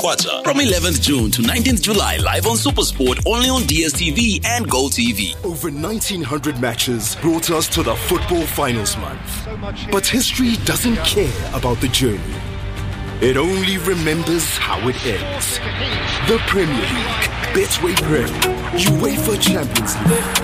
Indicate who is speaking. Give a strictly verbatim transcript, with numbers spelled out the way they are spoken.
Speaker 1: Khwacha from eleventh June to nineteenth July, live on SuperSport, only on D S T V and Go T V.
Speaker 2: Over nineteen hundred matches brought us to the football finals month. But history doesn't care about the journey. It only remembers how it ends. The Premier League, Betway Prem, UEFA Champions League,